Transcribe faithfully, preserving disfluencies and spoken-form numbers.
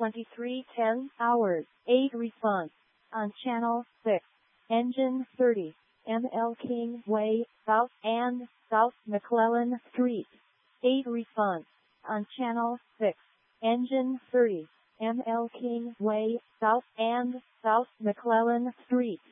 twenty-three ten hours, eight response. On Channel six, Engine thirty, M L King Way, South and South McClellan Street. eight response. On Channel six, Engine thirty, M L King Way, South and South McClellan Street.